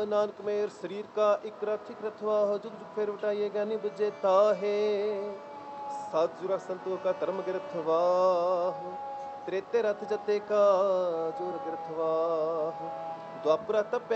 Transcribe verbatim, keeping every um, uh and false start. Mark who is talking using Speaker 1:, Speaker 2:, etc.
Speaker 1: नानक मेर शरीर का एक रथ एक रथवाह जुग जुग फेर उठाइए ज्ञानी बुझे ताहे साधुरा संतों का धर्म गिरथवाह त्रेते रथ जते का जोर गिरथवाह द्वापर तप